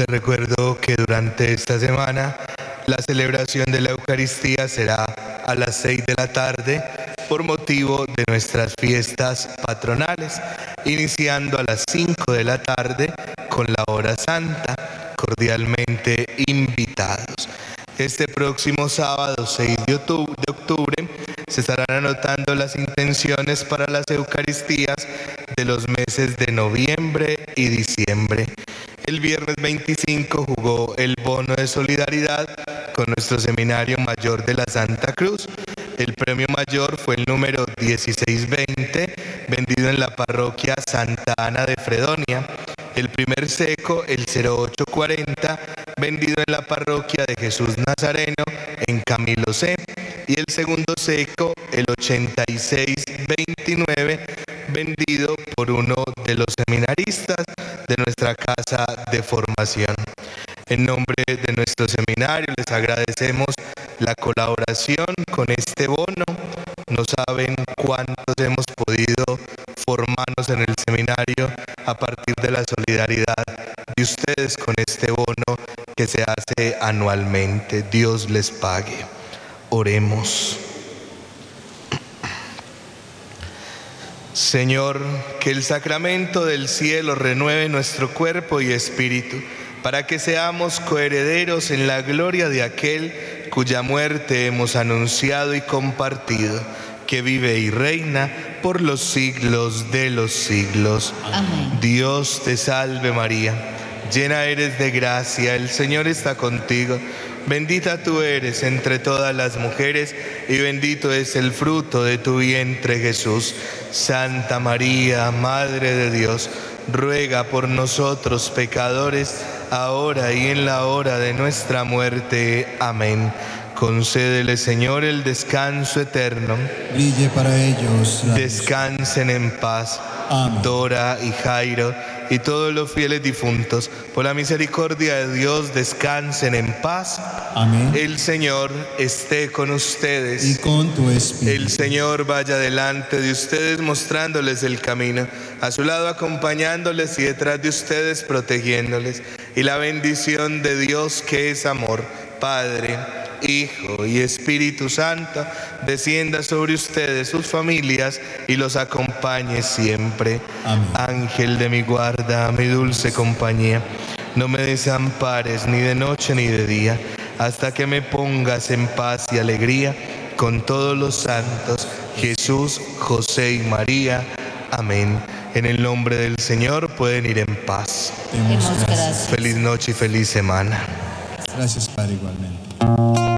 recuerdo que durante esta semana la celebración de la Eucaristía será a las 6 de la tarde por motivo de nuestras fiestas patronales, iniciando a las 5 de la tarde con la hora santa, cordialmente invitados. Este próximo sábado 6 de octubre se estarán anotando las intenciones para las Eucaristías de los meses de noviembre y diciembre. El viernes 25 jugó el bono de solidaridad con nuestro Seminario Mayor de la Santa Cruz. El premio mayor fue el número 1620, vendido en la parroquia Santa Ana de Fredonia. El primer seco, el 0840, vendido en la parroquia de Jesús Nazareno en Camilo C. Y el segundo seco, el 8629, vendido por uno de los seminaristas de nuestra casa de formación. En nombre de nuestro seminario les agradecemos la colaboración con este bono. No saben cuántos hemos podido formarnos en el seminario a partir de la solidaridad de ustedes con este bono que se hace anualmente. Dios les pague. Oremos. Señor, que el sacramento del cielo renueve nuestro cuerpo y espíritu, para que seamos coherederos en la gloria de aquel cuya muerte hemos anunciado y compartido, que vive y reina por los siglos de los siglos. Amén. Dios te salve María, llena eres de gracia, el Señor está contigo. Bendita tú eres entre todas las mujeres y bendito es el fruto de tu vientre, Jesús. Santa María, Madre de Dios, ruega por nosotros pecadores, ahora y en la hora de nuestra muerte. Amén. Concédele, Señor, el descanso eterno. Brille para ellos la luz. Descansen en paz. Amén. Dora y Jairo y todos los fieles difuntos, por la misericordia de Dios, descansen en paz. Amén. El Señor esté con ustedes. Y con tu espíritu. El Señor vaya delante de ustedes mostrándoles el camino, a su lado acompañándoles y detrás de ustedes protegiéndoles. Y la bendición de Dios, que es amor, Padre, Hijo y Espíritu Santo, descienda sobre ustedes, sus familias, y los acompañe siempre. Amén. Ángel de mi guarda, mi dulce compañía, no me desampares ni de noche ni de día, hasta que me pongas en paz y alegría con todos los santos, Jesús, José y María. Amén. En el nombre del Señor pueden ir en paz. Demos Demos gracias. gracias. Feliz noche y feliz semana. Gracias, Padre, igualmente.